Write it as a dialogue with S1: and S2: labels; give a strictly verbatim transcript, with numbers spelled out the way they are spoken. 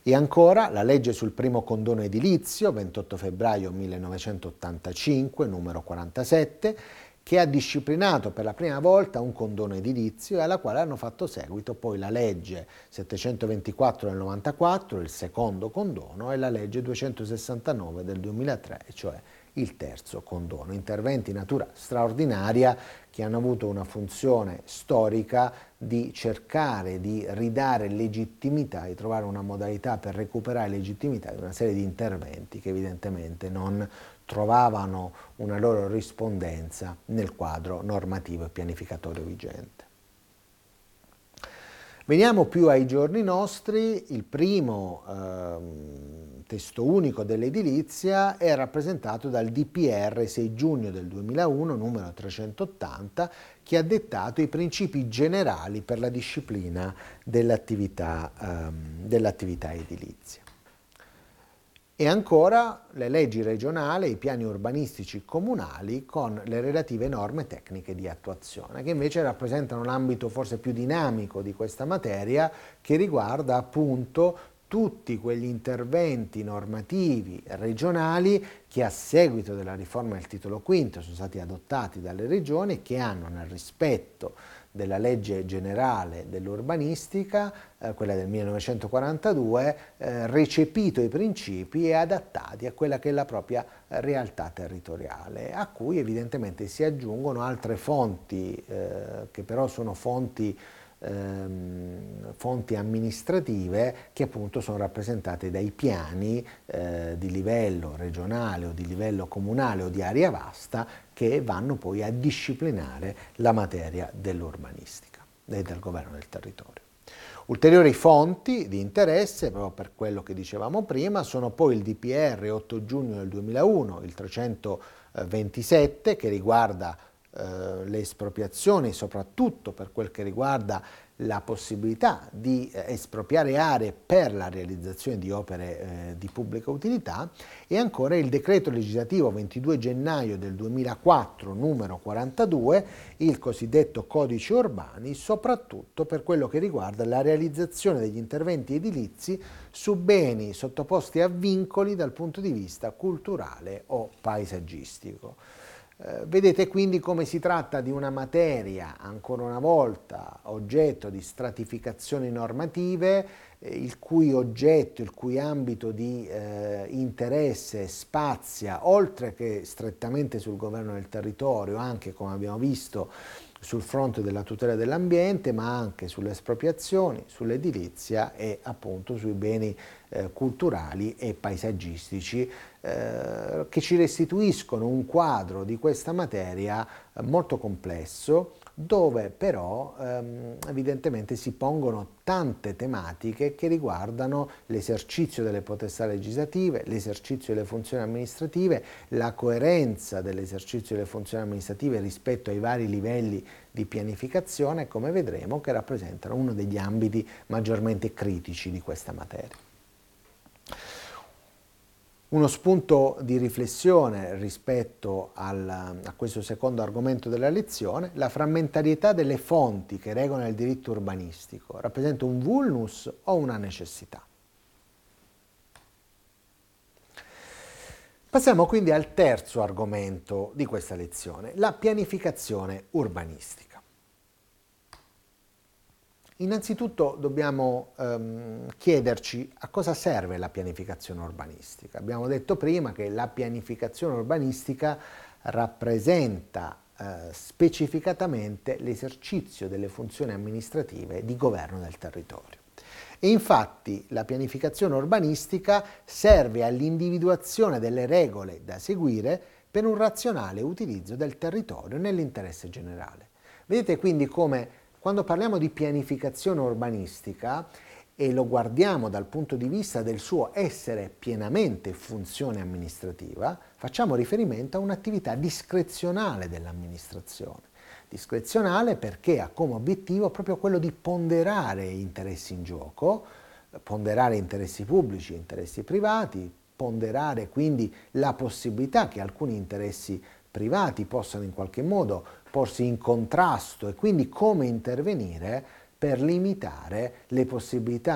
S1: E ancora la legge sul primo condono edilizio, ventotto febbraio millenovecentottantacinque, numero quarantasette, che ha disciplinato per la prima volta un condono edilizio e alla quale hanno fatto seguito poi la legge settecentoventiquattro del novantaquattro, il secondo condono, e la legge duecentosessantanove del duemilatré, cioè il terzo condono. Interventi di natura straordinaria che hanno avuto una funzione storica di cercare di ridare legittimità, di trovare una modalità per recuperare legittimità di una serie di interventi che evidentemente non trovavano una loro rispondenza nel quadro normativo e pianificatorio vigente. Veniamo più ai giorni nostri. Il primo ehm, testo unico dell'edilizia è rappresentato dal D P R sei giugno del duemilauno, numero trecentottanta, che ha dettato i principi generali per la disciplina dell'attività ehm, dell'attività edilizia. E ancora le leggi regionali, i piani urbanistici comunali con le relative norme tecniche di attuazione, che invece rappresentano l'ambito forse più dinamico di questa materia, che riguarda appunto tutti quegli interventi normativi regionali che a seguito della riforma del titolo quinto sono stati adottati dalle regioni e che hanno, nel rispetto della legge generale dell'urbanistica, eh, quella del millenovecentoquarantadue, eh, recepito i principi e adattati a quella che è la propria realtà territoriale, a cui evidentemente si aggiungono altre fonti, eh, che però sono fonti Ehm, fonti amministrative che appunto sono rappresentate dai piani eh, di livello regionale o di livello comunale o di area vasta, che vanno poi a disciplinare la materia dell'urbanistica e del governo del territorio. Ulteriori fonti di interesse, proprio per quello che dicevamo prima, sono poi il D P R otto giugno del duemilauno, il trecentoventisette, che riguarda le espropriazioni, soprattutto per quel che riguarda la possibilità di eh, espropriare aree per la realizzazione di opere eh, di pubblica utilità, e ancora il decreto legislativo ventidue gennaio del duemilaquattro, numero quarantadue, il cosiddetto codice urbani, soprattutto per quello che riguarda la realizzazione degli interventi edilizi su beni sottoposti a vincoli dal punto di vista culturale o paesaggistico. Eh, vedete quindi come si tratta di una materia, ancora una volta, oggetto di stratificazioni normative, eh, il cui oggetto, il cui ambito di eh, interesse spazia, oltre che strettamente sul governo del territorio, anche, come abbiamo visto, sul fronte della tutela dell'ambiente, ma anche sulle espropriazioni, sull'edilizia e appunto sui beni eh, culturali e paesaggistici, eh, che ci restituiscono un quadro di questa materia eh, molto complesso, dove però ehm, evidentemente si pongono tante tematiche che riguardano l'esercizio delle potestà legislative, l'esercizio delle funzioni amministrative, la coerenza dell'esercizio delle funzioni amministrative rispetto ai vari livelli di pianificazione, come vedremo, che rappresentano uno degli ambiti maggiormente critici di questa materia. Uno spunto di riflessione rispetto al, a questo secondo argomento della lezione: la frammentarietà delle fonti che regolano il diritto urbanistico rappresenta un vulnus o una necessità? Passiamo quindi al terzo argomento di questa lezione, la pianificazione urbanistica. Innanzitutto dobbiamo ehm, chiederci a cosa serve la pianificazione urbanistica. Abbiamo detto prima che la pianificazione urbanistica rappresenta eh, specificatamente l'esercizio delle funzioni amministrative di governo del territorio. E infatti la pianificazione urbanistica serve all'individuazione delle regole da seguire per un razionale utilizzo del territorio nell'interesse generale. Vedete quindi come, quando parliamo di pianificazione urbanistica e lo guardiamo dal punto di vista del suo essere pienamente funzione amministrativa, facciamo riferimento a un'attività discrezionale dell'amministrazione. Discrezionale perché ha come obiettivo proprio quello di ponderare interessi in gioco, ponderare interessi pubblici e interessi privati, ponderare quindi la possibilità che alcuni interessi privati possano in qualche modo porsi in contrasto e quindi come intervenire per limitare le possibilità